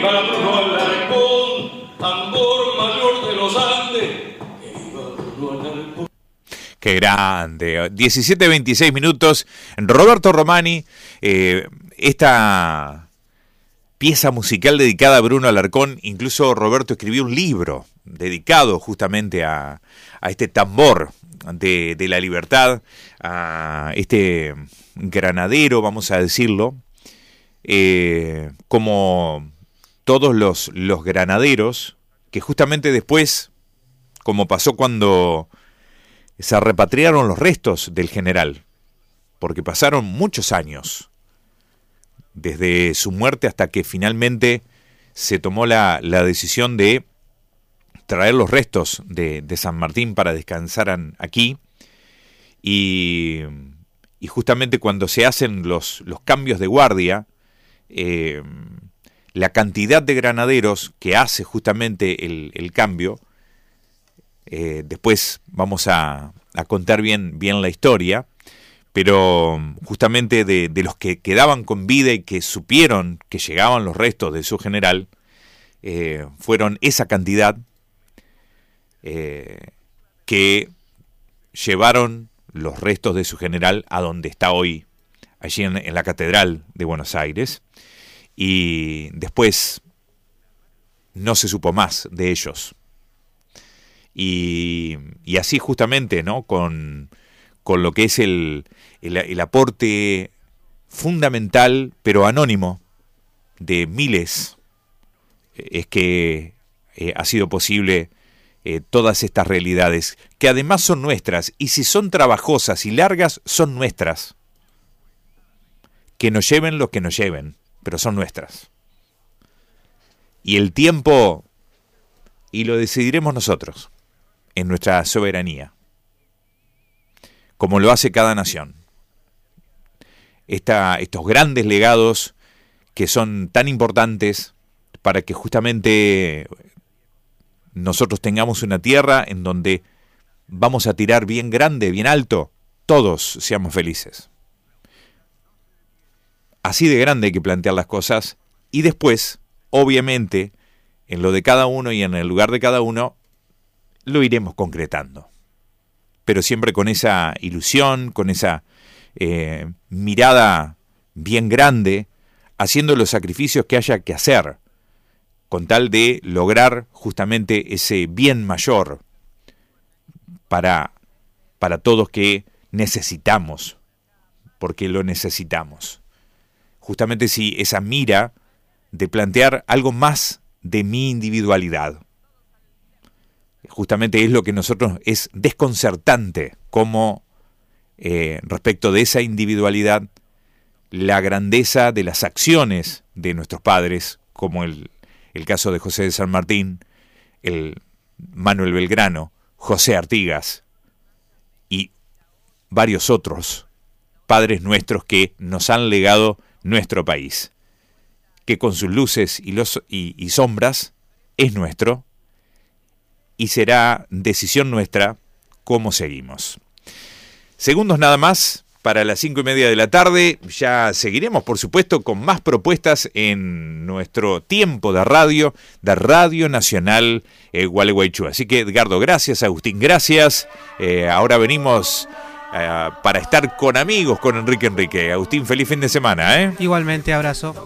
viva Bruno Alarcón, tambor mayor de los Andes, que viva Bruno Alarcón. Qué grande. 17:26 minutos. Roberto Romani, esta pieza musical dedicada a Bruno Alarcón, incluso Roberto escribió un libro dedicado justamente a este tambor de la libertad, a este granadero, vamos a decirlo, como todos los granaderos, que justamente después, como pasó cuando se repatriaron los restos del general, porque pasaron muchos años, desde su muerte hasta que finalmente se tomó la decisión de traer los restos de San Martín para descansar aquí, y justamente cuando se hacen los cambios de guardia, la cantidad de granaderos que hace justamente el cambio, después vamos a contar bien la historia, pero justamente de los que quedaban con vida y que supieron que llegaban los restos de su general, fueron esa cantidad que llevaron los restos de su general a donde está hoy, allí en la Catedral de Buenos Aires, y después no se supo más de ellos. Y así justamente, ¿no? Con lo que es el aporte fundamental, pero anónimo, de miles, es que ha sido posible todas estas realidades, que además son nuestras, y si son trabajosas y largas, son nuestras. Que nos lleven lo que nos lleven, pero son nuestras. Y el tiempo, y lo decidiremos nosotros, en nuestra soberanía, como lo hace cada nación. Estos grandes legados que son tan importantes para que justamente nosotros tengamos una tierra en donde vamos a tirar bien grande, bien alto, todos seamos felices. Así de grande hay que plantear las cosas, y después, obviamente, en lo de cada uno y en el lugar de cada uno, lo iremos concretando. Pero siempre con esa ilusión, con esa mirada bien grande, haciendo los sacrificios que haya que hacer, con tal de lograr justamente ese bien mayor para todos que necesitamos, porque lo necesitamos. Justamente si esa mira de plantear algo más de mi individualidad, justamente es lo que nosotros es desconcertante, como respecto de esa individualidad, la grandeza de las acciones de nuestros padres, como el caso de José de San Martín, el Manuel Belgrano, José Artigas y varios otros padres nuestros que nos han legado nuestro país, que con sus luces y sombras es nuestro, y será decisión nuestra cómo seguimos. Segundos nada más para las 5:30 de la tarde. Ya seguiremos, por supuesto, con más propuestas en nuestro tiempo de Radio Nacional Gualeguaychú. Así que, Edgardo, gracias. Agustín, gracias. Ahora venimos para estar con amigos con Enrique. Agustín, feliz fin de semana. Igualmente, abrazo.